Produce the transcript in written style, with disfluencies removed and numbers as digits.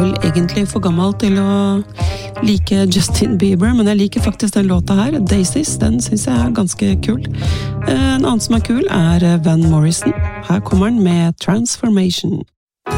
vel egentlig for gammel til å like Justin Bieber, men jeg liker faktisk den låta her, Daisies, den synes jeg ganske kul. En annen som kul Van Morrison. Her kommer den med Transformation.